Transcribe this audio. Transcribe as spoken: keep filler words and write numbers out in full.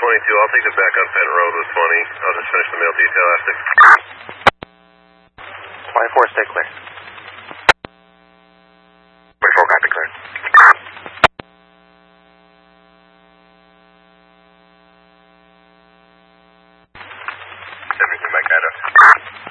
twenty-two, I'll take it back on Fenton Road with twenty. I'll just finish the mail detail after. twenty-four, stay clear. twenty-four, copy, clear. Everything back at us.